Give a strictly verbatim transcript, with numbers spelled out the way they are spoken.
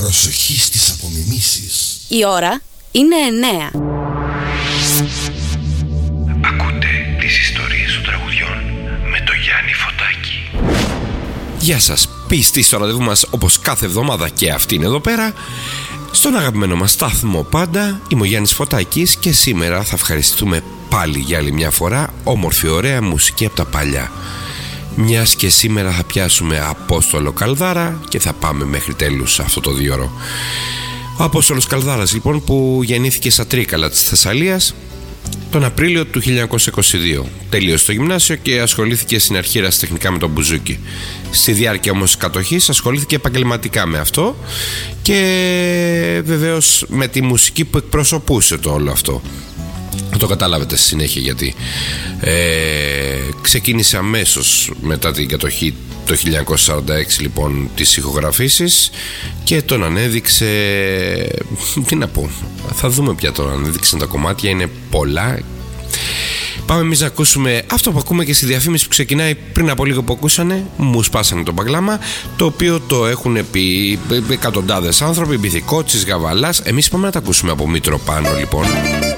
Προσοχή στις απομιμήσεις. Η ώρα είναι εννέα. Ακούτε τις ιστορίες των τραγουδιών με το Γιάννη Φωτάκη. Γεια σας, πιστοί στο ραντεβού μας όπως κάθε εβδομάδα και αυτή είναι εδώ πέρα, στον αγαπημένο μας σταθμό πάντα. Είμαι ο Γιάννης Φωτάκης και σήμερα θα ευχαριστούμε πάλι για άλλη μια φορά όμορφη ωραία μουσική από τα παλιά. Μιας και σήμερα θα πιάσουμε Απόστολο Καλδάρα και θα πάμε μέχρι τέλους αυτό το δίωρο. Ο Απόστολος Καλδάρας λοιπόν, που γεννήθηκε στα Τρίκαλα της Θεσσαλίας τον Απρίλιο του χίλια εννιακόσια είκοσι δύο. Τελείωσε το γυμνάσιο και ασχολήθηκε στην αρχή ερασιτεχνικά με τον μπουζούκι. Στη διάρκεια όμως της κατοχής ασχολήθηκε επαγγελματικά με αυτό και βεβαίως με τη μουσική που εκπροσωπούσε το όλο αυτό. Θα το καταλάβετε στη συνέχεια γιατί. Ε, ξεκίνησε αμέσως μετά την κατοχή το χίλια εννιακόσια σαράντα έξι λοιπόν τις ηχογραφήσεις και τον ανέδειξε, τι να πω, θα δούμε πια τον ανέδειξαν τα κομμάτια, είναι πολλά. Πάμε εμείς να ακούσουμε αυτό που ακούμε και στη διαφήμιση που ξεκινάει πριν από λίγο που ακούσανε, μου σπάσανε το παγλάμα, το οποίο το έχουν πει εκατοντάδες άνθρωποι, Μπιθικότσης, Γαβαλάς. Εμείς πάμε να τα ακούσουμε από Μήτροπάνο λοιπόν.